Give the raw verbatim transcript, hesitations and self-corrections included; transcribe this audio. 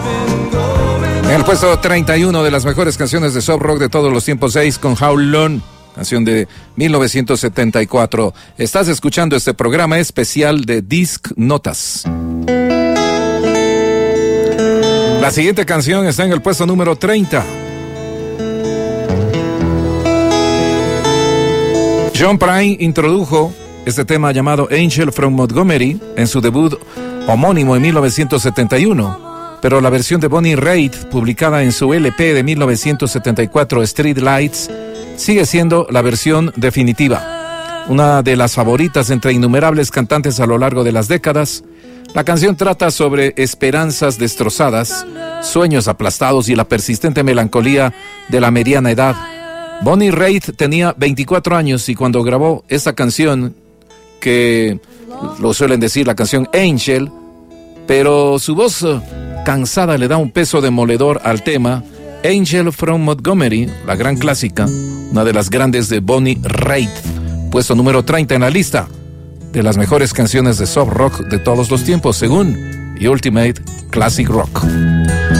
En el puesto treinta y uno de las mejores canciones de soft rock de todos los tiempos, Ace con How Long, canción de mil novecientos setenta y cuatro. Estás escuchando este programa especial de Disc Notas. La siguiente canción está en el puesto número treinta. John Prine introdujo este tema llamado Angel from Montgomery en su debut homónimo en mil novecientos setenta y uno. Pero la versión de Bonnie Raitt, publicada en su L P de mil novecientos setenta y cuatro, Street Lights, sigue siendo la versión definitiva. Una de las favoritas entre innumerables cantantes a lo largo de las décadas, la canción trata sobre esperanzas destrozadas, sueños aplastados y la persistente melancolía de la mediana edad. Bonnie Raitt tenía veinticuatro años y cuando grabó esta canción, que lo suelen decir la canción Angel, pero su voz cansada le da un peso demoledor al tema Angel from Montgomery, la gran clásica, una de las grandes de Bonnie Raitt, puesto número treinta en la lista de las mejores canciones de soft rock de todos los tiempos, según Ultimate Classic Rock.